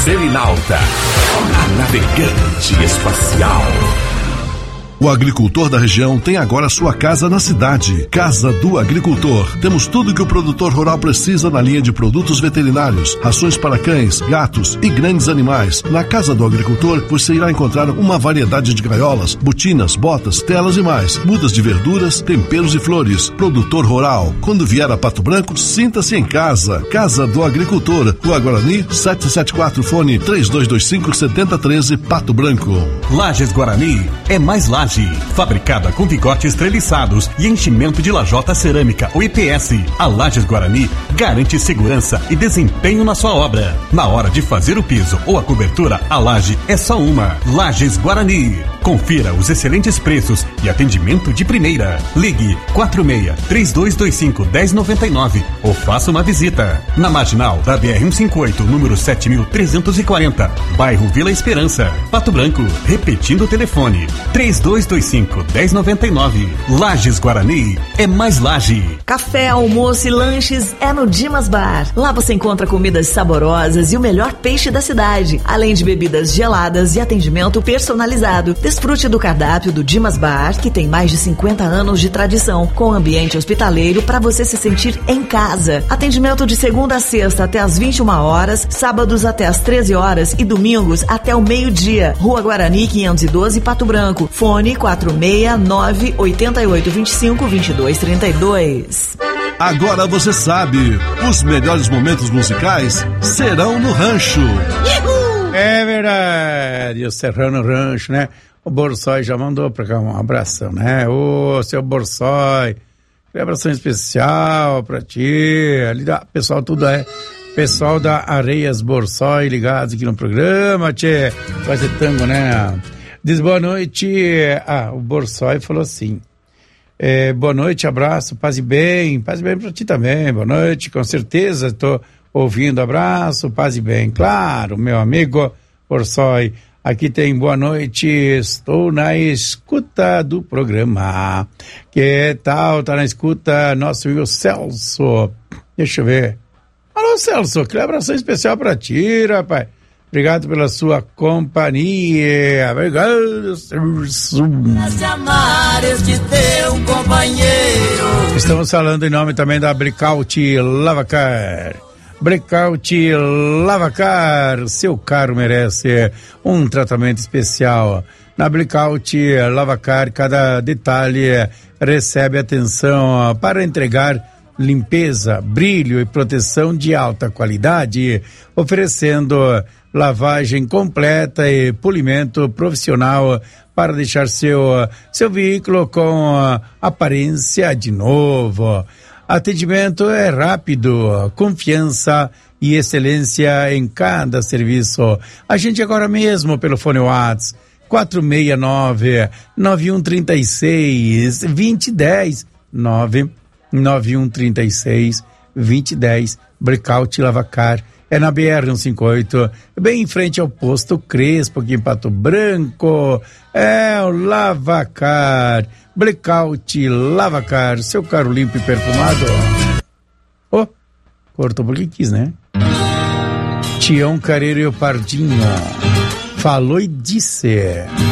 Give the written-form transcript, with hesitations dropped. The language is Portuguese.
Selinalta, a navegante espacial. O agricultor da região tem agora sua casa na cidade. Casa do Agricultor. Temos tudo que o produtor rural precisa na linha de produtos veterinários, rações para cães, gatos e grandes animais. Na Casa do Agricultor você irá encontrar uma variedade de gaiolas, botinas, botas, telas e mais, mudas de verduras, temperos e flores. Produtor rural. Quando vier a Pato Branco, sinta-se em casa. Casa do Agricultor. Rua Guarani, 774, fone 3225-7013, Pato Branco. Lajes Guarani é mais laje. Fabricada com vigotes treliçados e enchimento de lajota cerâmica ou EPS, a Lajes Guarani garante segurança e desempenho na sua obra. Na hora de fazer o piso ou a cobertura, a laje é só uma. Lajes Guarani. Confira os excelentes preços e atendimento de primeira. Ligue 46-3225-1099 ou faça uma visita. Na marginal da BR-158, número 7340, bairro Vila Esperança, Pato Branco. Repetindo o telefone, 3225-1099. Lajes Guarani é mais laje. Café, almoço e lanches é no Dimas Bar. Lá você encontra comidas saborosas e o melhor peixe da cidade, além de bebidas geladas e atendimento personalizado. Desfrute do cardápio do Dimas Bar, que tem mais de 50 anos de tradição, com ambiente hospitaleiro para você se sentir em casa. Atendimento de segunda a sexta até às 21 horas, sábados até às 13 horas e domingos até o meio-dia. Rua Guarani 512, Pato Branco. Fone 469-8825-2232. Agora você sabe, os melhores momentos musicais serão no Rancho. Uhul! É verdade, o Serrano Rancho, né? O Borsói já mandou pra cá um abração, né? Ô, seu Borsói, um abração especial pra ti, ali da pessoal, tudo é pessoal da Areias Borsói ligados aqui no programa, tchê, vai ser tango, né? Diz boa noite, o Borsói falou assim, boa noite, abraço, paz e bem pra ti também, boa noite, com certeza, tô ouvindo, abraço, paz e bem, claro, meu amigo Borsói, aqui tem boa noite, estou na escuta do programa, que tal, tá na escuta, nosso amigo Celso, deixa eu ver, alô Celso, que abração especial pra ti, rapaz. Obrigado pela sua companhia. Obrigado, Celso. Estamos falando em nome também da Bricaute Lavacar. Bricaute Lavacar, seu carro merece um tratamento especial. Na Bricaute Lavacar, cada detalhe recebe atenção para entregar limpeza, brilho e proteção de alta qualidade, oferecendo lavagem completa e polimento profissional para deixar seu veículo com aparência de novo. Atendimento é rápido, confiança e excelência em cada serviço. Agende agora mesmo pelo fone WhatsApp 469-9136-2010 99136-2010. Breakout Lavacar é na BR-158, bem em frente ao posto Crespo, aqui em Pato Branco. É o Lavacar, Breakout Lavacar, seu carro limpo e perfumado. Cortou porque quis, né? Tião Careiro e o Pardinho falou e disse.